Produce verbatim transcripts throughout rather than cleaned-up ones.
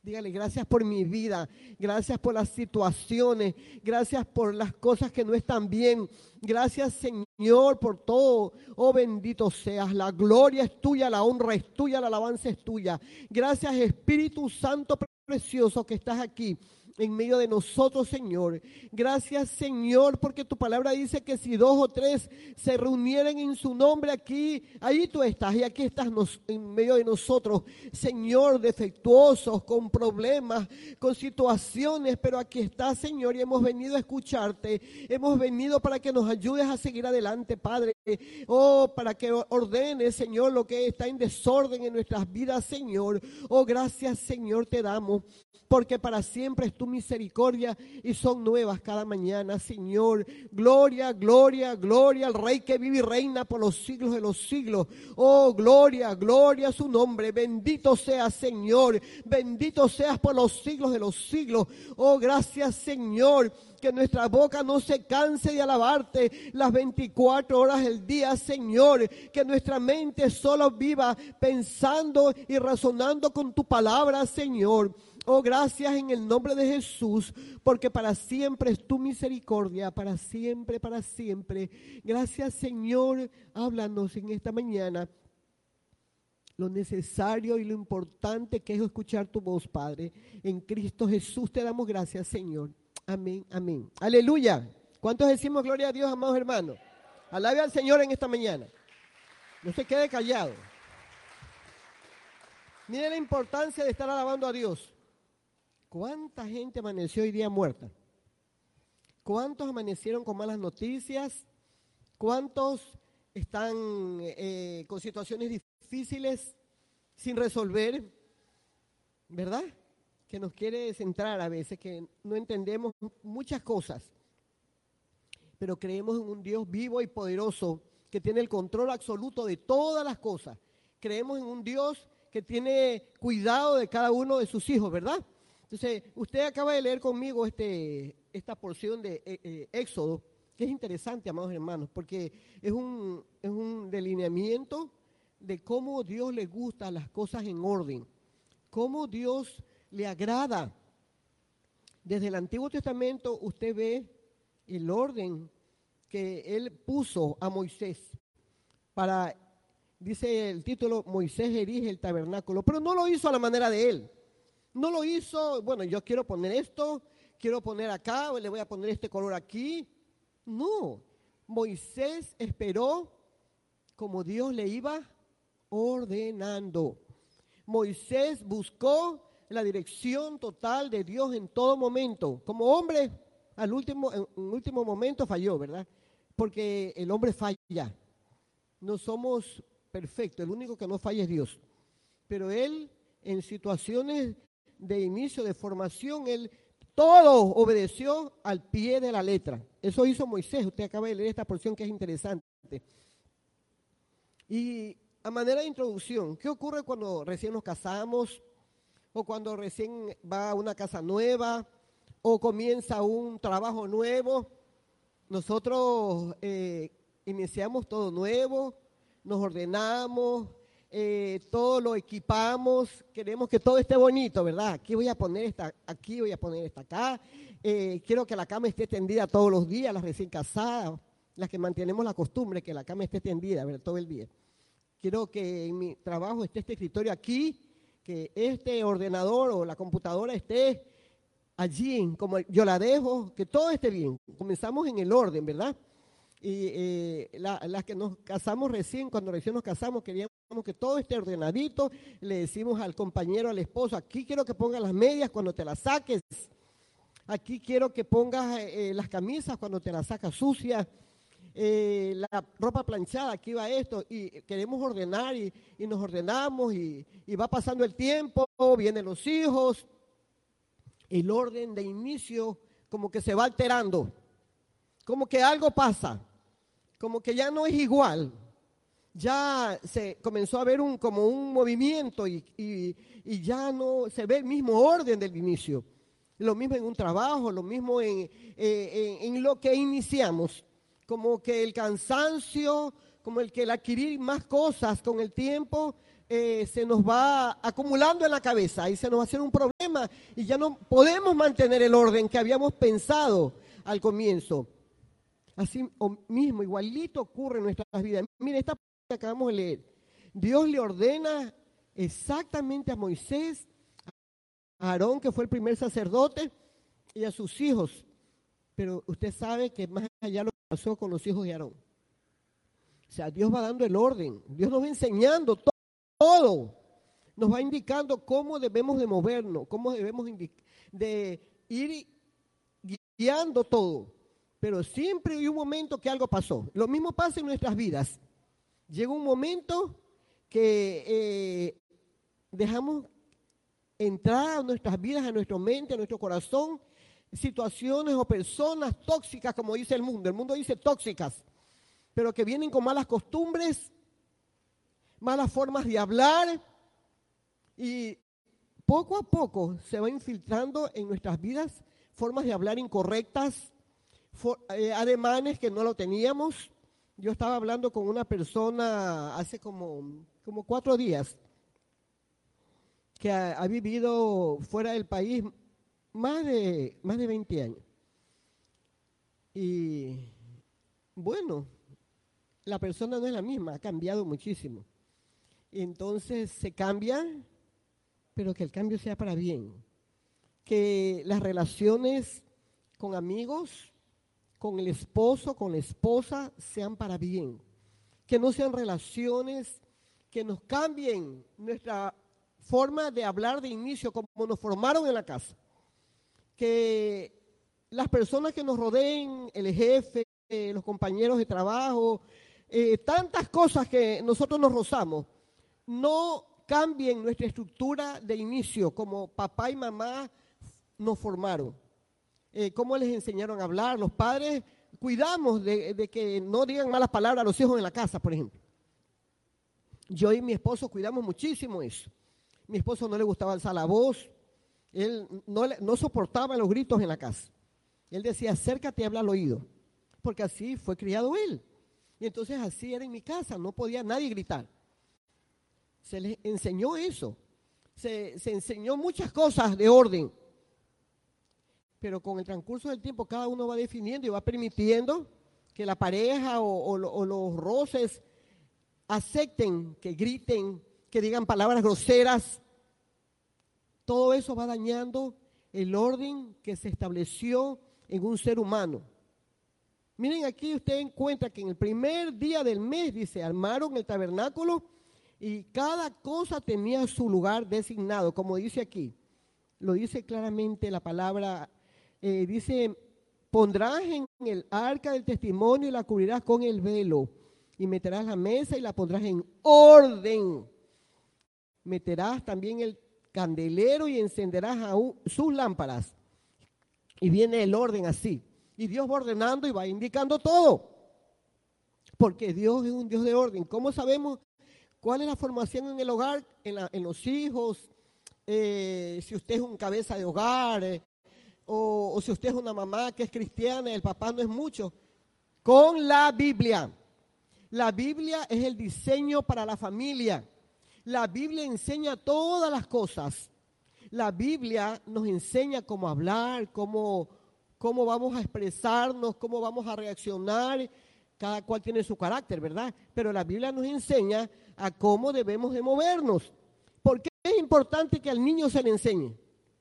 Dígale, gracias por mi vida, gracias por las situaciones, gracias por las cosas que no están bien. Gracias, Señor, por todo. Oh, bendito seas. La gloria es tuya, la honra es tuya, la alabanza es tuya. Gracias, Espíritu Santo precioso, que estás aquí en medio de nosotros, Señor. Gracias, Señor, porque tu palabra dice que si dos o tres se reunieren en su nombre aquí, ahí tú estás, y aquí estás nos, en medio de nosotros, Señor, defectuosos, con problemas, con situaciones, pero aquí estás, Señor, y hemos venido a escucharte, hemos venido para que nos ayudes a seguir adelante, Padre, oh, para que ordenes, Señor, lo que está en desorden en nuestras vidas, Señor. Oh, gracias, Señor, te damos, porque para siempre es tu misericordia y son nuevas cada mañana, Señor. Gloria, gloria, gloria al Rey que vive y reina por los siglos de los siglos. Oh, gloria, gloria a su nombre. Bendito seas, Señor. Bendito seas por los siglos de los siglos. Oh, gracias, Señor. Que nuestra boca no se canse de alabarte las veinticuatro horas del día, Señor. Que nuestra mente solo viva pensando y razonando con tu palabra, Señor. Oh, gracias en el nombre de Jesús, porque para siempre es tu misericordia, para siempre, para siempre. Gracias, Señor. Háblanos en esta mañana lo necesario y lo importante que es escuchar tu voz, Padre. En Cristo Jesús te damos gracias, Señor. Amén, amén. Aleluya. ¿Cuántos decimos gloria a Dios, amados hermanos? Alabe al Señor en esta mañana. No se quede callado. Mire la importancia de estar alabando a Dios. ¿Cuánta gente amaneció hoy día muerta? ¿Cuántos amanecieron con malas noticias? ¿Cuántos están eh, con situaciones difíciles sin resolver? ¿Verdad? Que nos quiere centrar a veces, que no entendemos muchas cosas, pero creemos en un Dios vivo y poderoso que tiene el control absoluto de todas las cosas. Creemos en un Dios que tiene cuidado de cada uno de sus hijos, ¿verdad? Entonces, usted acaba de leer conmigo este, esta porción de eh, eh, Éxodo, que es interesante, amados hermanos, porque es un, es un delineamiento de cómo Dios le gusta las cosas en orden, cómo Dios le agrada. Desde el Antiguo Testamento usted ve el orden que Él puso a Moisés para, dice el título, Moisés erige el tabernáculo, pero no lo hizo a la manera de Él. No lo hizo, bueno, yo quiero poner esto, quiero poner acá, le voy a poner este color aquí. No, Moisés esperó como Dios le iba ordenando. Moisés buscó la dirección total de Dios en todo momento. Como hombre, al último, en último momento falló, ¿verdad? Porque el hombre falla. No somos perfectos, el único que no falla es Dios. Pero Él, en situaciones de inicio, de formación, Él todo obedeció al pie de la letra. Eso hizo Moisés. Usted acaba de leer esta porción que es interesante. Y a manera de introducción, ¿qué ocurre cuando recién nos casamos? O cuando recién va a una casa nueva, o comienza un trabajo nuevo. Nosotros eh, iniciamos todo nuevo, nos ordenamos, eh, todo lo equipamos, queremos que todo esté bonito, ¿verdad? Aquí voy a poner esta, aquí voy a poner esta acá, eh, quiero que la cama esté tendida todos los días, las recién casadas, las que mantenemos la costumbre que la cama esté tendida, ¿verdad? Todo el día. Quiero que en mi trabajo esté este escritorio aquí, que este ordenador o la computadora esté allí, como yo la dejo, que todo esté bien. Comenzamos en el orden, ¿verdad? Y eh, la, las que nos casamos recién, cuando recién nos casamos, queríamos que todo esté ordenadito. Le decimos al compañero, al esposo, aquí quiero que pongas las medias cuando te las saques. Aquí quiero que pongas eh, las camisas cuando te las sacas sucias. Eh, la ropa planchada, aquí va esto, y queremos ordenar y, y nos ordenamos y, y va pasando el tiempo, vienen los hijos, el orden de inicio como que se va alterando, como que algo pasa, como que ya no es igual, ya se comenzó a ver un, como un movimiento y, y, y ya no se ve el mismo orden del inicio, lo mismo en un trabajo, lo mismo en, eh, en, en lo que iniciamos. Como que el cansancio, como el que el adquirir más cosas con el tiempo, eh, se nos va acumulando en la cabeza y se nos va a hacer un problema y ya no podemos mantener el orden que habíamos pensado al comienzo. Así mismo, igualito ocurre en nuestras vidas. Mire, esta parte que acabamos de leer. Dios le ordena exactamente a Moisés, a Aarón, que fue el primer sacerdote, y a sus hijos. Pero usted sabe que más allá lo que pasó con los hijos de Aarón. O sea, Dios va dando el orden. Dios nos va enseñando todo. todo. Nos va indicando cómo debemos de movernos, cómo debemos de ir guiando todo. Pero siempre hay un momento que algo pasó. Lo mismo pasa en nuestras vidas. Llega un momento que eh, dejamos entrar a nuestras vidas, a nuestra mente, a nuestro corazón, situaciones o personas tóxicas, como dice el mundo. El mundo dice tóxicas, pero que vienen con malas costumbres, malas formas de hablar, y poco a poco se va infiltrando en nuestras vidas formas de hablar incorrectas, for, eh, ademanes que no lo teníamos. Yo estaba hablando con una persona hace como, como cuatro días que ha, ha vivido fuera del país más de, más de veinte años. Y bueno, la persona no es la misma, ha cambiado muchísimo. Entonces se cambia, pero que el cambio sea para bien. Que las relaciones con amigos, con el esposo, con la esposa, sean para bien. Que no sean relaciones que nos cambien nuestra forma de hablar de inicio, como nos formaron en la casa. Que las personas que nos rodeen, el jefe, eh, los compañeros de trabajo, eh, tantas cosas que nosotros nos rozamos, no cambien nuestra estructura de inicio, como papá y mamá nos formaron. Eh, cómo les enseñaron a hablar. Los padres cuidamos de, de que no digan malas palabras a los hijos en la casa, por ejemplo. Yo y mi esposo cuidamos muchísimo eso. Mi esposo no le gustaba alzar la voz, él no, no soportaba los gritos en la casa. Él decía, acércate y habla al oído, porque así fue criado él. Y entonces así era en mi casa, no podía nadie gritar. Se les enseñó eso, se, se enseñó muchas cosas de orden. Pero con el transcurso del tiempo cada uno va definiendo y va permitiendo que la pareja o, o, o los roces acepten, que griten, que digan palabras groseras. Todo eso va dañando el orden que se estableció en un ser humano. Miren, aquí usted encuentra que en el primer día del mes, dice, armaron el tabernáculo y cada cosa tenía su lugar designado, como dice aquí. Lo dice claramente la palabra. Eh, dice, pondrás en el arca del testimonio y la cubrirás con el velo, y meterás la mesa y la pondrás en orden. Meterás también el candelero y encenderás aún sus lámparas. Y viene el orden así. Y Dios va ordenando y va indicando todo. Porque Dios es un Dios de orden. ¿Cómo sabemos cuál es la formación en el hogar, en, la, en los hijos? Eh, si usted es un cabeza de hogar, eh, O, o si usted es una mamá que es cristiana y el papá no es mucho, con la Biblia. La Biblia es el diseño para la familia. La Biblia enseña todas las cosas. La Biblia nos enseña cómo hablar, cómo, cómo vamos a expresarnos, cómo vamos a reaccionar. Cada cual tiene su carácter, ¿verdad? Pero la Biblia nos enseña a cómo debemos de movernos. ¿Por qué es importante que al niño se le enseñe?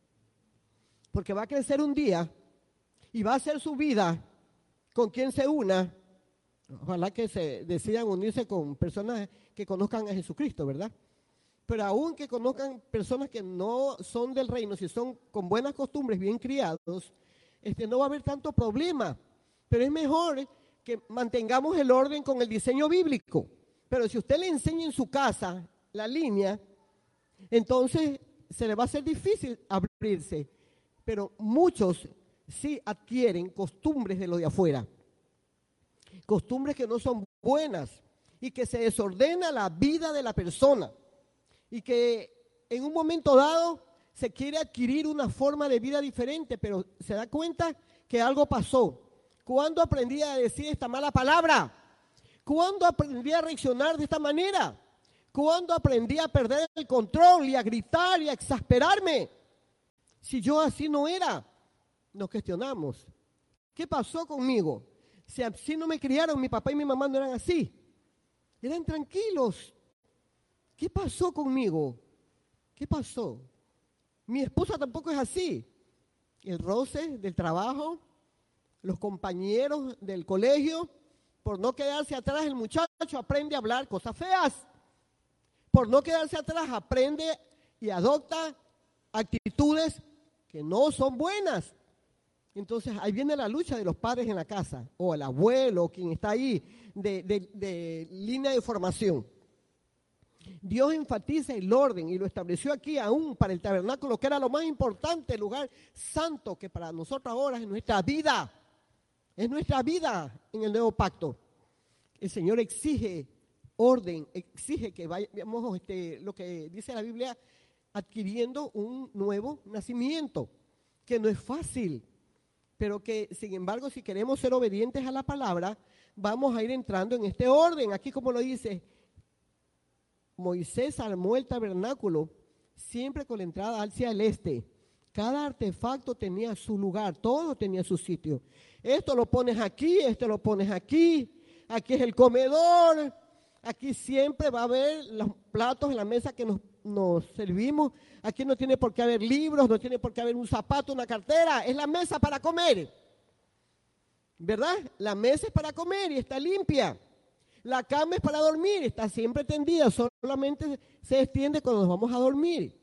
Porque va a crecer un día y va a hacer su vida con quien se una. Ojalá que se decidan unirse con personas que conozcan a Jesucristo, ¿verdad? Pero aún que conozcan personas que no son del reino, si son con buenas costumbres, bien criados, este, no va a haber tanto problema. Pero es mejor que mantengamos el orden con el diseño bíblico. Pero si usted le enseña en su casa la línea, entonces se le va a hacer difícil abrirse. Pero muchos sí adquieren costumbres de lo de afuera, costumbres que no son buenas y que se desordena la vida de la persona y que en un momento dado se quiere adquirir una forma de vida diferente, pero se da cuenta que algo pasó. ¿Cuándo aprendí a decir esta mala palabra? ¿Cuándo aprendí a reaccionar de esta manera? ¿Cuándo aprendí a perder el control y a gritar y a exasperarme? Si yo así no era, nos cuestionamos. ¿Qué pasó conmigo? Si así no me criaron, mi papá y mi mamá no eran así. Eran tranquilos. ¿Qué pasó conmigo? ¿Qué pasó? Mi esposa tampoco es así. El roce del trabajo, los compañeros del colegio, por no quedarse atrás, el muchacho aprende a hablar cosas feas. Por no quedarse atrás, aprende y adopta actitudes que no son buenas. Entonces, ahí viene la lucha de los padres en la casa, o el abuelo, quien está ahí, de, de, de línea de formación. Dios enfatiza el orden y lo estableció aquí aún para el tabernáculo, que era lo más importante, el lugar santo que para nosotros ahora es nuestra vida. Es nuestra vida en el nuevo pacto. El Señor exige orden, exige que vayamos, este, lo que dice la Biblia, adquiriendo un nuevo nacimiento, que no es fácil, pero que sin embargo si queremos ser obedientes a la palabra, vamos a ir entrando en este orden. Aquí como lo dice, Moisés armó el tabernáculo siempre con la entrada hacia el este. Cada artefacto tenía su lugar, todo tenía su sitio. Esto lo pones aquí, esto lo pones aquí, aquí es el comedor, aquí siempre va a haber los platos en la mesa que nos, nos servimos. Aquí no tiene por qué haber libros, no tiene por qué haber un zapato, una cartera, es la mesa para comer. ¿Verdad? La mesa es para comer y está limpia. La cama es para dormir, está siempre tendida, solamente se extiende cuando nos vamos a dormir.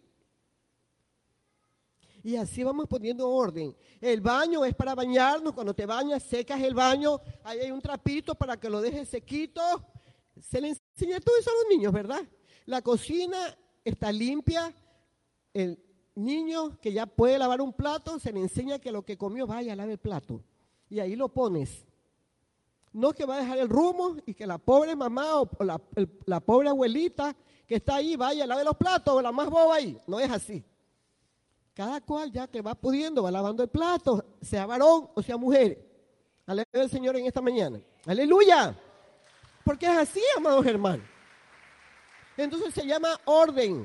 Y así vamos poniendo orden. El baño es para bañarnos, cuando te bañas secas el baño, ahí hay un trapito para que lo dejes sequito. Se le enseña todo eso a los niños, ¿verdad? La cocina está limpia, el niño que ya puede lavar un plato, se le enseña que lo que comió vaya a lavar el plato. Y ahí lo pones. No que va a dejar el rumbo y que la pobre mamá o la, el, la pobre abuelita que está ahí vaya a lavar los platos o la más boba ahí. No es así. Cada cual ya que va pudiendo va lavando el plato, sea varón o sea mujer. Aleluya al Señor en esta mañana. Aleluya. Porque es así, amados hermanos. Entonces se llama orden.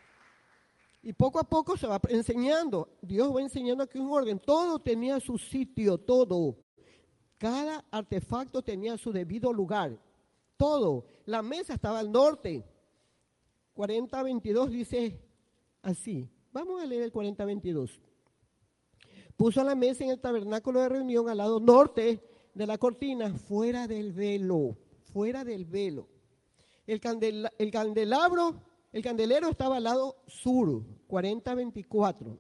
Y poco a poco se va enseñando. Dios va enseñando aquí un orden. Todo tenía su sitio, todo. Cada artefacto tenía su debido lugar. Todo. La mesa estaba al norte. cuarenta veintidós dice así. Vamos a leer el cuarenta veintidós. Puso la mesa en el tabernáculo de reunión al lado norte de la cortina, fuera del velo. Fuera del velo. El, candela, el candelabro, el candelero estaba al lado sur, cuarenta veinticuatro.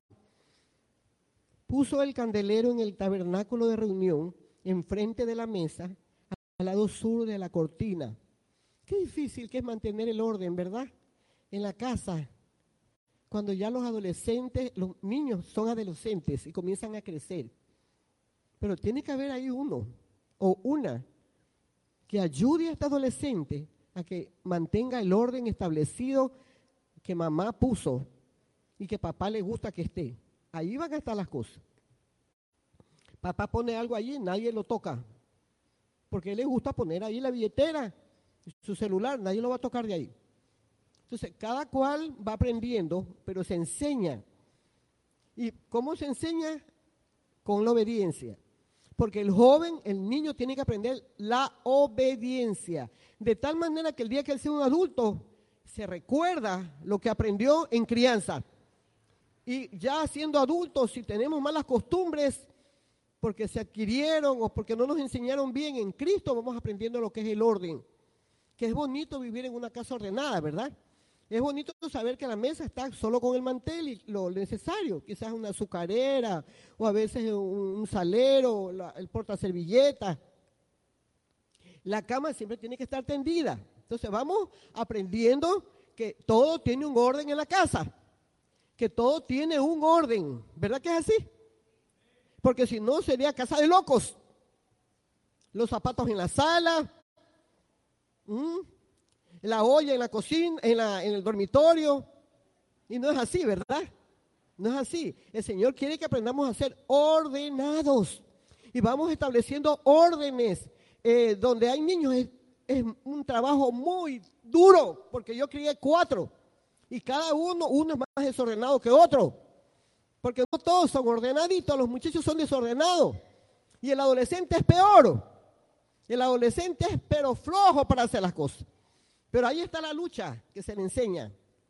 Puso el candelero en el tabernáculo de reunión, enfrente de la mesa, al lado sur de la cortina. Qué difícil que es mantener el orden, ¿verdad? En la casa, cuando ya los adolescentes, los niños son adolescentes y comienzan a crecer. Pero tiene que haber ahí uno o una que ayude a este adolescente a que mantenga el orden establecido que mamá puso y que papá le gusta que esté. Ahí van a estar las cosas. Papá pone algo allí, nadie lo toca, porque a él le gusta poner ahí la billetera, su celular, nadie lo va a tocar de ahí. Entonces, cada cual va aprendiendo, pero se enseña. ¿Y cómo se enseña? Con la obediencia. Porque el joven, el niño tiene que aprender la obediencia. De tal manera que el día que él sea un adulto, se recuerda lo que aprendió en crianza. Y ya siendo adultos, si tenemos malas costumbres, porque se adquirieron o porque no nos enseñaron bien en Cristo, vamos aprendiendo lo que es el orden. Que es bonito vivir en una casa ordenada, ¿verdad? Es bonito saber que la mesa está solo con el mantel y lo necesario, quizás una azucarera o a veces un, un salero, la, el portaservilletas. La cama siempre tiene que estar tendida. Entonces vamos aprendiendo que todo tiene un orden en la casa, que todo tiene un orden, ¿verdad que es así? Porque si no sería casa de locos. Los zapatos en la sala, ¿m? la olla en la cocina, en, la, en el dormitorio, y no es así, ¿verdad? No es así. El Señor quiere que aprendamos a ser ordenados y vamos estableciendo órdenes. Eh, donde hay niños, es un trabajo muy duro, porque yo crié cuatro, y cada uno, uno es más desordenado que otro, porque no todos son ordenaditos, los muchachos son desordenados, y el adolescente es peor. El adolescente es pero flojo para hacer las cosas. Pero ahí está la lucha que se le enseña.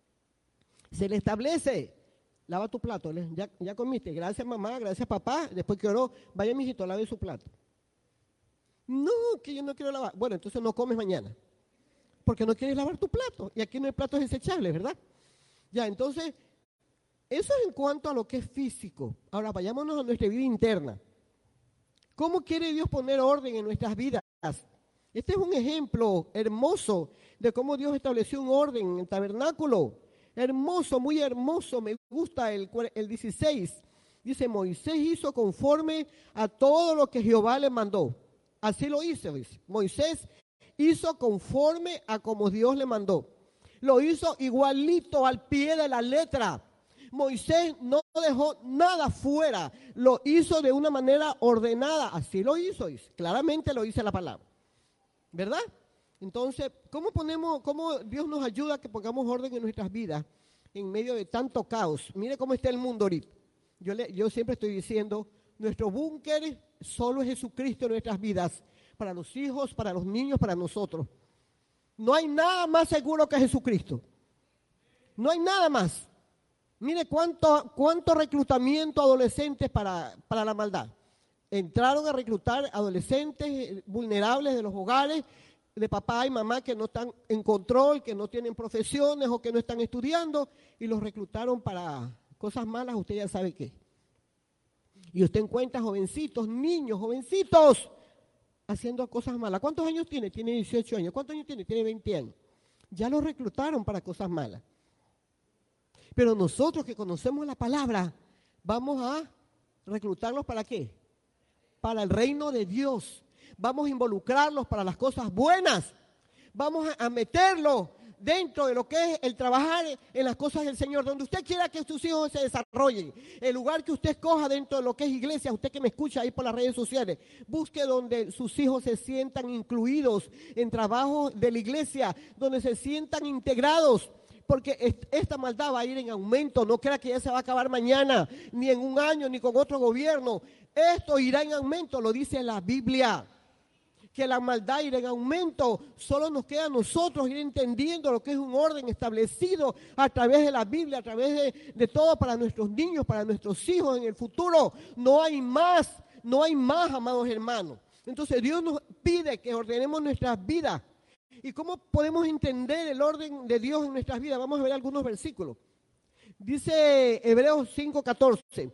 Se le establece, lava tu plato, ya, ya comiste, gracias mamá, gracias papá, después que oró, vaya mijito, lave su plato. No, que yo no quiero lavar. Bueno, entonces no comes mañana, porque no quieres lavar tu plato, y aquí no hay platos desechables, ¿verdad? Ya, entonces, eso es en cuanto a lo que es físico. Ahora vayámonos a nuestra vida interna. ¿Cómo quiere Dios poner orden en nuestras vidas? Este es un ejemplo hermoso de cómo Dios estableció un orden en el tabernáculo. Hermoso, muy hermoso, me gusta el, el dieciséis. Dice, Moisés hizo conforme a todo lo que Jehová le mandó. Así lo hizo, dice. Moisés hizo conforme a como Dios le mandó. Lo hizo igualito al pie de la letra. Moisés no dejó nada fuera, lo hizo de una manera ordenada, así lo hizo, dice. Claramente lo dice la palabra, ¿verdad? Entonces, ¿cómo ponemos, cómo Dios nos ayuda a que pongamos orden en nuestras vidas en medio de tanto caos? Mire cómo está el mundo ahorita. Yo, le, yo siempre estoy diciendo, nuestro búnker solo es Jesucristo en nuestras vidas, para los hijos, para los niños, para nosotros. No hay nada más seguro que Jesucristo. No hay nada más. Mire cuánto, cuánto reclutamiento adolescentes para, para la maldad. Entraron a reclutar adolescentes vulnerables de los hogares, de papá y mamá que no están en control, que no tienen profesiones o que no están estudiando, y los reclutaron para cosas malas, usted ya sabe qué. Y usted encuentra jovencitos, niños, jovencitos, haciendo cosas malas. ¿Cuántos años tiene? Tiene dieciocho años. ¿Cuántos años tiene? Tiene veinte años. Ya los reclutaron para cosas malas. Pero nosotros que conocemos la palabra, vamos a reclutarlos ¿para qué? Para el reino de Dios. Vamos a involucrarlos para las cosas buenas. Vamos a meterlos dentro de lo que es el trabajar en las cosas del Señor, donde usted quiera que sus hijos se desarrollen. El lugar que usted escoja dentro de lo que es iglesia, usted que me escucha ahí por las redes sociales, busque donde sus hijos se sientan incluidos en trabajo de la iglesia, donde se sientan integrados. Porque esta maldad va a ir en aumento, no crea que ya se va a acabar mañana, ni en un año, ni con otro gobierno. Esto irá en aumento, lo dice la Biblia, que la maldad irá en aumento. Solo nos queda a nosotros ir entendiendo lo que es un orden establecido a través de la Biblia, a través de, de todo para nuestros niños, para nuestros hijos en el futuro. No hay más, no hay más, amados hermanos. Entonces Dios nos pide que ordenemos nuestras vidas. ¿Y cómo podemos entender el orden de Dios en nuestras vidas? Vamos a ver algunos versículos. Dice Hebreos cinco catorce,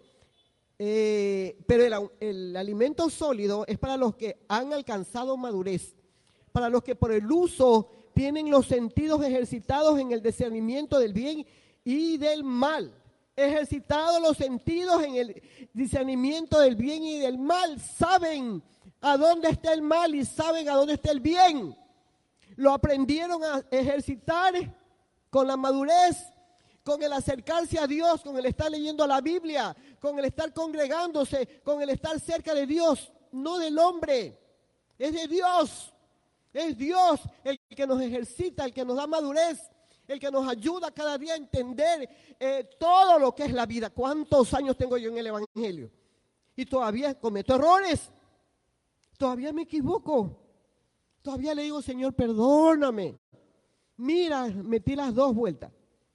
eh, pero el, el alimento sólido es para los que han alcanzado madurez, para los que por el uso tienen los sentidos ejercitados en el discernimiento del bien y del mal. Ejercitados los sentidos en el discernimiento del bien y del mal. Saben a dónde está el mal y saben a dónde está el bien. Lo aprendieron a ejercitar con la madurez, con el acercarse a Dios, con el estar leyendo la Biblia, con el estar congregándose, con el estar cerca de Dios, no del hombre, es de Dios. Es Dios el que nos ejercita, el que nos da madurez, el que nos ayuda cada día a entender eh, todo lo que es la vida. ¿Cuántos años tengo yo en el Evangelio? Y todavía cometo errores, todavía me equivoco. Todavía le digo, Señor, perdóname. Mira, metí las dos vueltas.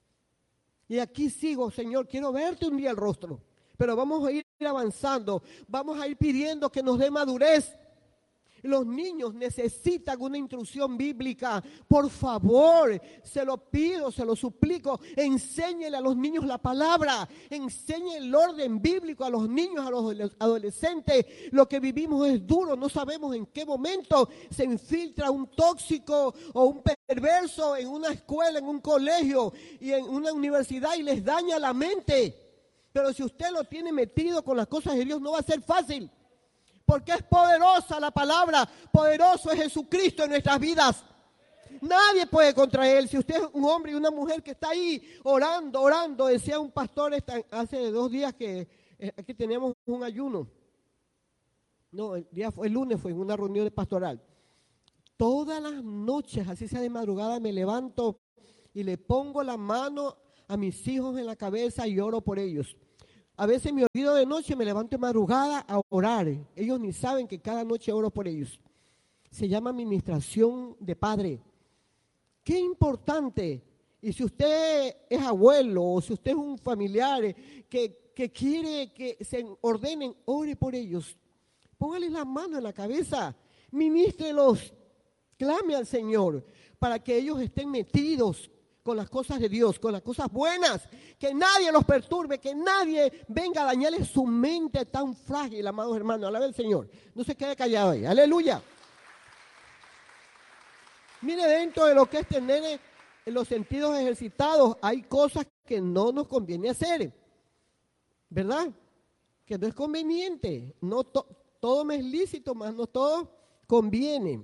Y aquí sigo, Señor, quiero verte un día el rostro. Pero vamos a ir avanzando, vamos a ir pidiendo que nos dé madurez. Los niños necesitan una instrucción bíblica. Por favor, se lo pido, se lo suplico. Enséñele a los niños la palabra. Enseñe el orden bíblico a los niños, a los adolescentes. Lo que vivimos es duro. No sabemos en qué momento se infiltra un tóxico o un perverso en una escuela, en un colegio y en una universidad y les daña la mente. Pero si usted lo tiene metido con las cosas de Dios, no va a ser fácil. Porque es poderosa la palabra, poderoso es Jesucristo en nuestras vidas. Nadie puede contra Él. Si usted es un hombre y una mujer que está ahí orando, orando, decía un pastor esta, hace dos días que eh, aquí teníamos un ayuno. No, el, día fue, el lunes fue en una reunión pastoral. Todas las noches, así sea de madrugada, me levanto y le pongo la mano a mis hijos en la cabeza y oro por ellos. A veces me olvido de noche, me levanto de madrugada a orar. Ellos ni saben que cada noche oro por ellos. Se llama administración de padre. Qué importante. Y si usted es abuelo o si usted es un familiar que, que quiere que se ordenen, ore por ellos. Póngale la mano en la cabeza, ministrelos. Clame al Señor para que ellos estén metidos con las cosas de Dios, con las cosas buenas, que nadie los perturbe, que nadie venga a dañarles su mente tan frágil, amados hermanos. Alabe al Señor. No se quede callado ahí. Aleluya. Mire, dentro de lo que es tener los sentidos ejercitados, hay cosas que no nos conviene hacer, ¿verdad? Que no es conveniente. No to- todo me es lícito, más no todo conviene.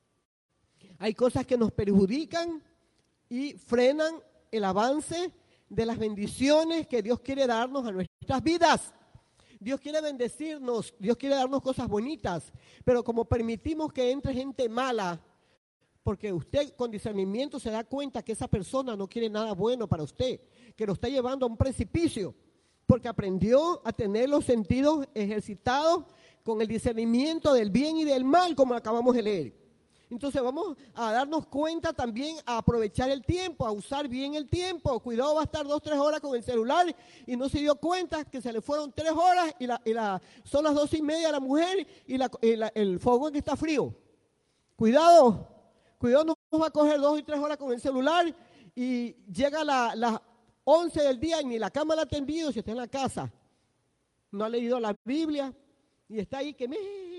Hay cosas que nos perjudican y frenan el avance de las bendiciones que Dios quiere darnos a nuestras vidas. Dios quiere bendecirnos, Dios quiere darnos cosas bonitas, pero como permitimos que entre gente mala, porque usted con discernimiento se da cuenta que esa persona no quiere nada bueno para usted, que lo está llevando a un precipicio, porque aprendió a tener los sentidos ejercitados con el discernimiento del bien y del mal, como acabamos de leer. Entonces vamos a darnos cuenta también a aprovechar el tiempo, a usar bien el tiempo. Cuidado, va a estar dos, tres horas con el celular y no se dio cuenta que se le fueron tres horas y, la, y la, son las doce y media a la mujer y, la, y la, el fogón que está frío. Cuidado, cuidado, no nos va a coger dos y tres horas con el celular y llega la, las once del día y ni la cama la ha tendido si está en la casa. No ha leído la Biblia y está ahí que me...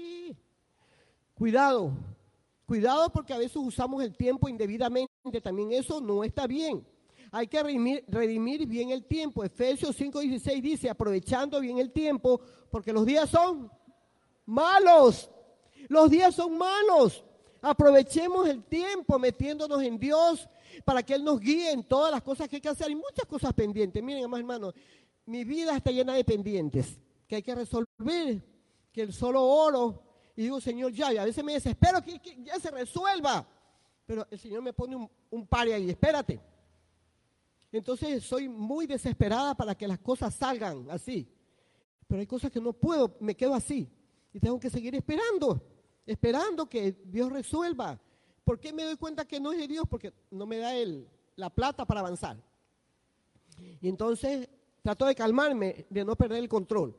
Cuidado. Cuidado porque a veces usamos el tiempo indebidamente, también eso no está bien. Hay que redimir, redimir bien el tiempo. Efesios cinco dieciséis dice, aprovechando bien el tiempo, porque los días son malos. Los días son malos. Aprovechemos el tiempo metiéndonos en Dios para que Él nos guíe en todas las cosas que hay que hacer. Hay muchas cosas pendientes. Miren, amados hermanos, mi vida está llena de pendientes que hay que resolver, que el solo oro. Y digo, Señor, ya, y a veces me desespero que, que ya se resuelva. Pero el Señor me pone un, un pare ahí, espérate. Entonces soy muy desesperada para que las cosas salgan así. Pero hay cosas que no puedo, me quedo así. Y tengo que seguir esperando, esperando que Dios resuelva. ¿Por qué me doy cuenta que no es de Dios? Porque no me da el, la plata para avanzar. Y entonces trato de calmarme, de no perder el control.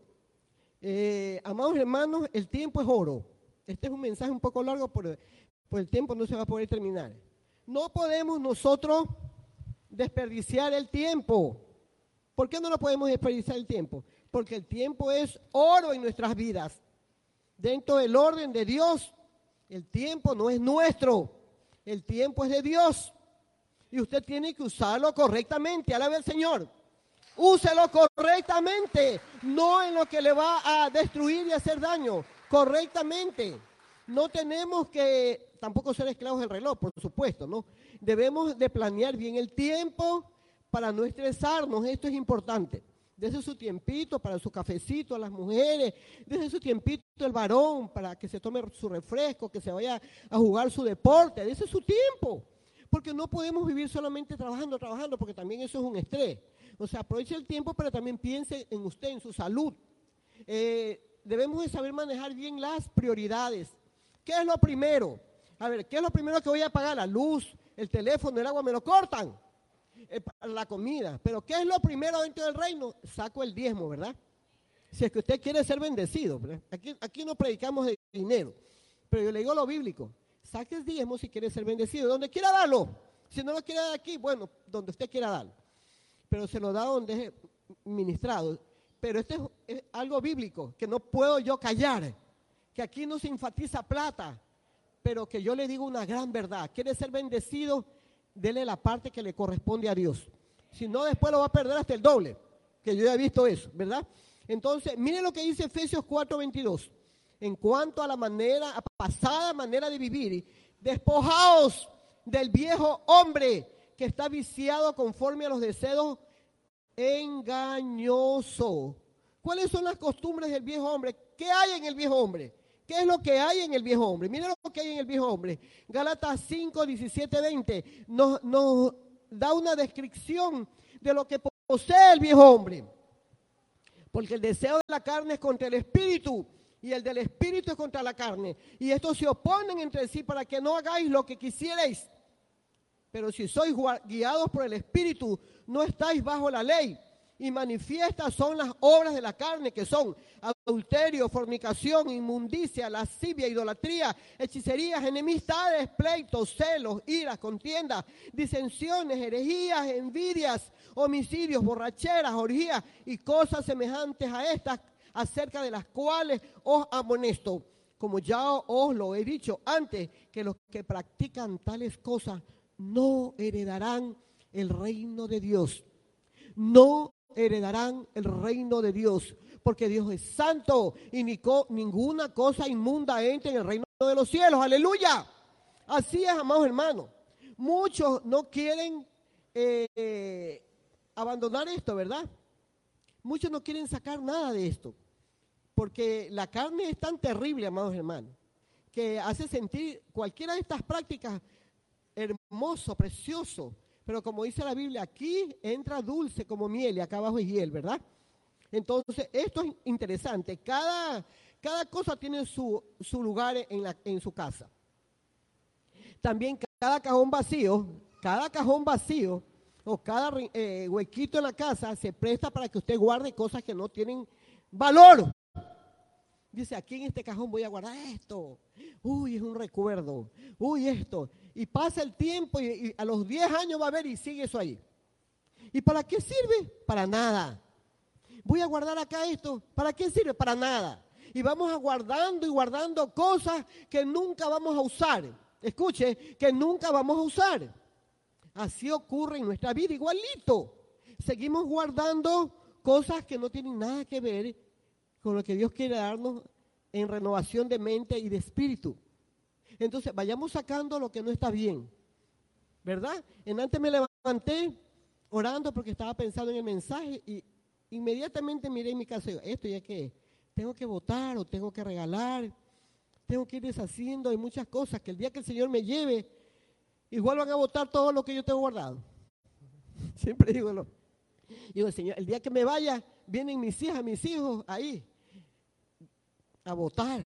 Eh, amados hermanos, el tiempo es oro. Este es un mensaje un poco largo, pero por el tiempo no se va a poder terminar. No podemos nosotros desperdiciar el tiempo. ¿Por qué no lo podemos desperdiciar el tiempo? Porque el tiempo es oro en nuestras vidas. Dentro del orden de Dios, el tiempo no es nuestro. El tiempo es de Dios. Y usted tiene que usarlo correctamente. Alabe al Señor. Úselo correctamente, no en lo que le va a destruir y hacer daño, correctamente. No tenemos que tampoco ser esclavos del reloj, por supuesto, ¿no? Debemos de planear bien el tiempo para no estresarnos, esto es importante. Dese su tiempito para su cafecito a las mujeres, dese su tiempito el varón para que se tome su refresco, que se vaya a jugar su deporte, dese su tiempo. Porque no podemos vivir solamente trabajando, trabajando, porque también eso es un estrés. O sea, aproveche el tiempo, pero también piense en usted, en su salud. Eh, debemos de saber manejar bien las prioridades. ¿Qué es lo primero? A ver, ¿qué es lo primero que voy a pagar? La luz, el teléfono, el agua, me lo cortan. Eh, la comida. Pero ¿qué es lo primero dentro del reino? Saco el diezmo, ¿verdad? Si es que usted quiere ser bendecido, ¿verdad? Aquí, aquí no predicamos de dinero, pero yo le digo lo bíblico. Saque el diezmo si quiere ser bendecido, donde quiera darlo. Si no lo quiere dar aquí, bueno, donde usted quiera darlo. Pero se lo da donde es ministrado. Pero esto es, es algo bíblico, que no puedo yo callar. Que aquí no se enfatiza plata, pero que yo le digo una gran verdad. Quiere ser bendecido, dele la parte que le corresponde a Dios. Si no, después lo va a perder hasta el doble, que yo ya he visto eso, ¿verdad? Entonces, miren lo que dice Efesios cuatro veintidós. En cuanto a la manera, a pasada manera de vivir, despojaos del viejo hombre que está viciado conforme a los deseos engañosos. ¿Cuáles son las costumbres del viejo hombre? ¿Qué hay en el viejo hombre? ¿Qué es lo que hay en el viejo hombre? Mira lo que hay en el viejo hombre. Gálatas cinco, diecisiete, veinte nos, nos da una descripción de lo que posee el viejo hombre. Porque el deseo de la carne es contra el espíritu y el del espíritu es contra la carne. Y estos se oponen entre sí para que no hagáis lo que quisierais. Pero si sois guiados por el espíritu, no estáis bajo la ley. Y manifiestas son las obras de la carne, que son adulterio, fornicación, inmundicia, lascivia, idolatría, hechicerías, enemistades, pleitos, celos, iras, contiendas, disensiones, herejías, envidias, homicidios, borracheras, orgías y cosas semejantes a estas, acerca de las cuales os amonesto. Como ya os lo he dicho antes, que los que practican tales cosas no heredarán el reino de Dios. No heredarán el reino de Dios, porque Dios es santo y ni co- ninguna cosa inmunda entra en el reino de los cielos. ¡Aleluya! Así es, amados hermanos. Muchos no quieren eh, eh, abandonar esto, ¿verdad? Muchos no quieren sacar nada de esto, porque la carne es tan terrible, amados hermanos, que hace sentir cualquiera de estas prácticas hermoso, precioso. Pero como dice la Biblia, aquí entra dulce como miel y acá abajo es hiel, ¿verdad? Entonces, esto es interesante. Cada, cada cosa tiene su, su lugar en, la, en su casa. También cada cajón vacío, cada cajón vacío o cada eh, huequito en la casa se presta para que usted guarde cosas que no tienen valor. Dice, aquí en este cajón voy a guardar esto. Uy, es un recuerdo. Uy, esto. Y pasa el tiempo y, y a los diez años va a ver y sigue eso ahí. ¿Y para qué sirve? Para nada. Voy a guardar acá esto. ¿Para qué sirve? Para nada. Y vamos a guardando y guardando cosas que nunca vamos a usar. Escuche, que nunca vamos a usar. Así ocurre en nuestra vida, igualito. Seguimos guardando cosas que no tienen nada que ver con lo que Dios quiere darnos en renovación de mente y de espíritu. Entonces, vayamos sacando lo que no está bien, ¿verdad? En antes me levanté orando porque estaba pensando en el mensaje y inmediatamente miré en mi casa y digo, esto ya que tengo que votar o tengo que regalar, tengo que ir deshaciendo de muchas cosas que el día que el Señor me lleve, igual van a votar todo lo que yo tengo guardado. Siempre digo, lo, digo, Señor, el día que me vaya, vienen mis hijas, mis hijos ahí a votar.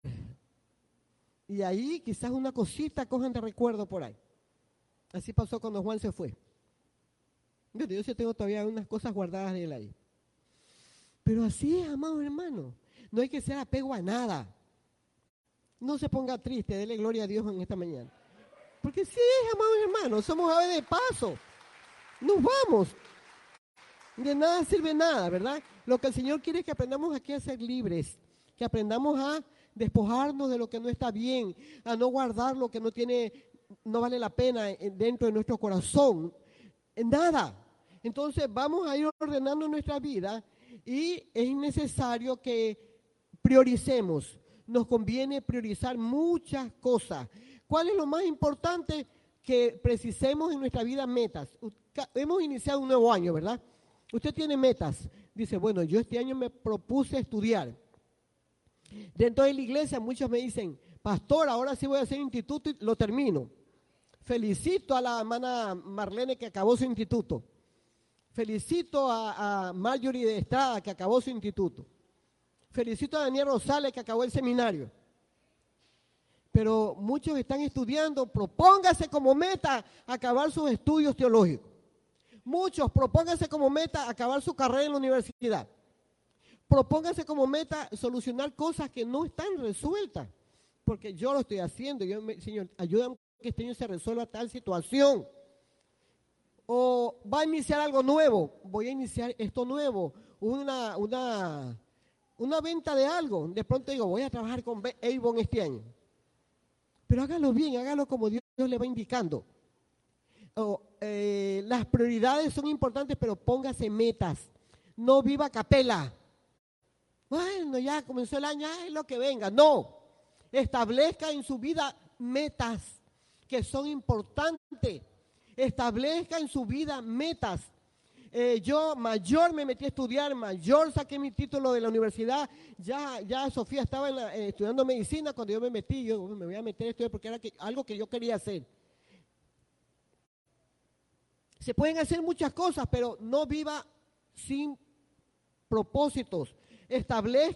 Y ahí quizás una cosita cojan de recuerdo por ahí. Así pasó cuando Juan se fue. Yo sí tengo todavía unas cosas guardadas de él ahí. Pero así es, amados hermanos. No hay que ser apego a nada. No se ponga triste, dele gloria a Dios en esta mañana. Porque sí es, amados hermanos, somos aves de paso. Nos vamos. De nada sirve nada, ¿verdad? Lo que el Señor quiere es que aprendamos aquí a ser libres. Que aprendamos a despojarnos de lo que no está bien, a no guardar lo que no tiene, no vale la pena dentro de nuestro corazón. Nada. Entonces vamos a ir ordenando nuestra vida y es necesario que prioricemos. Nos conviene priorizar muchas cosas. ¿Cuál es lo más importante? Que precisemos en nuestra vida metas. Hemos iniciado un nuevo año, ¿verdad? Usted tiene metas. Dice, bueno, yo este año me propuse estudiar. Dentro de la iglesia muchos me dicen, pastor, ahora sí voy a hacer instituto y lo termino. Felicito a la hermana Marlene que acabó su instituto. Felicito a, a Marjorie de Estrada que acabó su instituto. Felicito a Daniel Rosales que acabó el seminario. Pero muchos están estudiando, propóngase como meta acabar sus estudios teológicos. Muchos propónganse como meta acabar su carrera en la universidad. Propóngase como meta solucionar cosas que no están resueltas, porque yo lo estoy haciendo. Yo me, Señor, ayúdame que este año se resuelva tal situación. O va a iniciar algo nuevo, voy a iniciar esto nuevo, una, una, una venta de algo. De pronto digo, voy a trabajar con Avon este año. Pero hágalo bien, hágalo como Dios, Dios le va indicando. O, eh, las prioridades son importantes, pero póngase metas. No viva a capela. Bueno, ya comenzó el año, es lo que venga. No, establezca en su vida metas que son importantes. Establezca en su vida metas. Eh, yo mayor me metí a estudiar, mayor saqué mi título de la universidad. Ya, ya Sofía estaba en la, eh, estudiando medicina cuando yo me metí. Yo me voy a meter a estudiar porque era que, algo que yo quería hacer. Se pueden hacer muchas cosas, pero no viva sin propósitos. Establezca